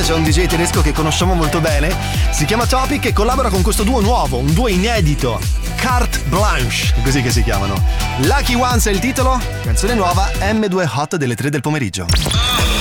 c'è un DJ tedesco che conosciamo molto bene, si chiama Topic e collabora con questo duo nuovo, un duo inedito, Carte Blanche, è così che si chiamano. Lucky Ones è il titolo, canzone nuova, M2 Hot delle 3 del pomeriggio.